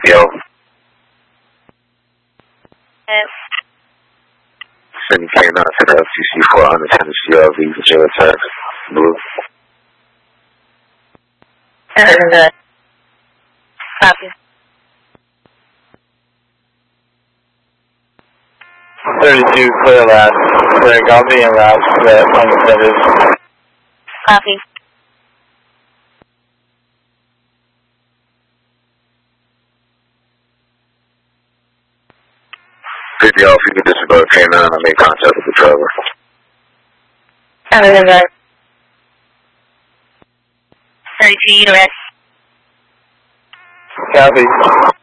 Yo. Yes. Sydney K9 to the FTC 400 Tennessee RV, jail attack, blue. Copy. 32, clear last. Clear, I'll be in last on the centers. Copy. If you could disregard K9, I made contact with the driver. Other than that. 32, you rest. Copy.